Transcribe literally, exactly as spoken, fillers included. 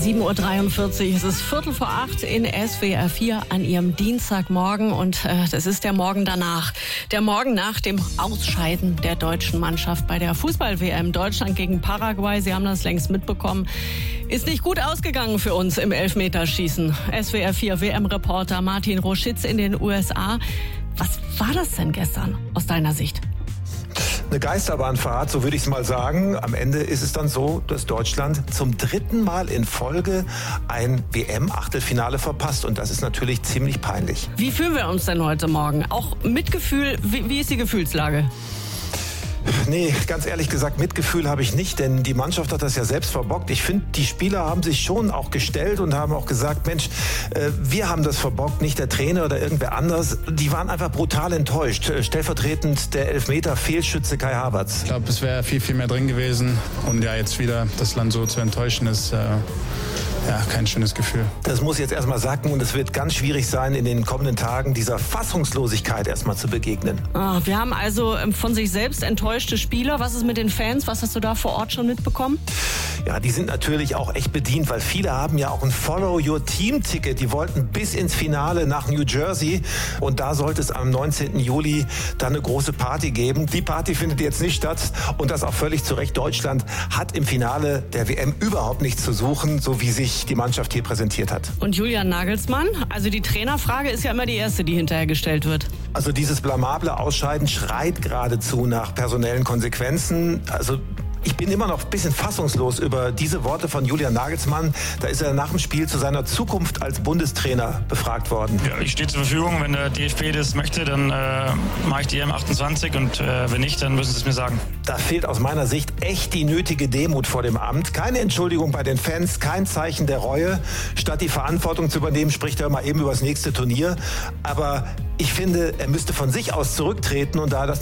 sieben Uhr dreiundvierzig, es ist Viertel vor acht in S W R vier an Ihrem Dienstagmorgen und äh, das ist der Morgen danach. Der Morgen nach dem Ausscheiden der deutschen Mannschaft bei der Fußball-W M Deutschland gegen Paraguay. Sie haben das längst mitbekommen. Ist nicht gut ausgegangen für uns im Elfmeterschießen. S W R vier W M-Reporter Martin Roschitz in den U S A. Was war das denn gestern aus deiner Sicht? Eine Geisterbahnfahrt, so würde ich es mal sagen. Am Ende ist es dann so, dass Deutschland zum dritten Mal in Folge ein W M-Achtelfinale verpasst. Und das ist natürlich ziemlich peinlich. Wie fühlen wir uns denn heute Morgen? Auch Mitgefühl, wie, wie ist die Gefühlslage? Nee, ganz ehrlich gesagt, Mitgefühl habe ich nicht, denn die Mannschaft hat das ja selbst verbockt. Ich finde, die Spieler haben sich schon auch gestellt und haben auch gesagt, Mensch, äh, wir haben das verbockt, nicht der Trainer oder irgendwer anders. Die waren einfach brutal enttäuscht. Stellvertretend der Elfmeter-Fehlschütze Kai Havertz. Ich glaube, es wäre viel, viel mehr drin gewesen. Und ja, jetzt wieder das Land so zu enttäuschen, ist äh, ja kein schönes Gefühl. Das muss jetzt erstmal sacken und es wird ganz schwierig sein, in den kommenden Tagen dieser Fassungslosigkeit erstmal zu begegnen. Oh, wir haben also von sich selbst enttäuschte Spieler. Was ist mit den Fans? Was hast du da vor Ort schon mitbekommen? Ja, die sind natürlich auch echt bedient, weil viele haben ja auch ein Follow-Your-Team-Ticket. Die wollten bis ins Finale nach New Jersey und da sollte es am neunzehnten Juli dann eine große Party geben. Die Party findet jetzt nicht statt und das auch völlig zu Recht. Deutschland hat im Finale der W M überhaupt nichts zu suchen, so wie sich die Mannschaft hier präsentiert hat. Und Julian Nagelsmann? Also die Trainerfrage ist ja immer die erste, die hinterher gestellt wird. Also dieses blamable Ausscheiden schreit geradezu nach personellen Konsequenzen. Also ich bin immer noch ein bisschen fassungslos über diese Worte von Julian Nagelsmann. Da ist er nach dem Spiel zu seiner Zukunft als Bundestrainer befragt worden. Ja, ich stehe zur Verfügung. Wenn der D F B das möchte, dann äh, mache ich die E M achtundzwanzig und äh, wenn nicht, dann müssen sie es mir sagen. Da fehlt aus meiner Sicht echt die nötige Demut vor dem Amt. Keine Entschuldigung bei den Fans, kein Zeichen der Reue. Statt die Verantwortung zu übernehmen, spricht er mal eben über das nächste Turnier. Aber ich finde, er müsste von sich aus zurücktreten und da das